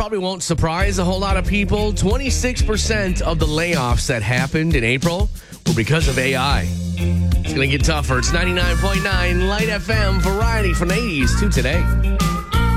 probably won't surprise a whole lot of people. 26% of the layoffs that happened in April were because of AI. It's going to get tougher. It's 99.9 Light FM, variety from the 80s to today.